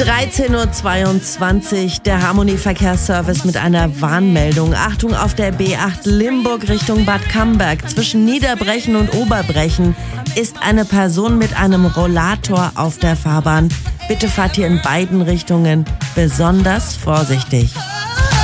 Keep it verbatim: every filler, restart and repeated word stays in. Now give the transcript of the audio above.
dreizehn Uhr zweiundzwanzig, der Harmony Verkehrsservice mit einer Warnmeldung. Achtung, auf der B acht Limburg Richtung Bad Camberg zwischen Niederbrechen und Oberbrechen ist eine Person mit einem Rollator auf der Fahrbahn. Bitte fahrt hier in beiden Richtungen besonders vorsichtig.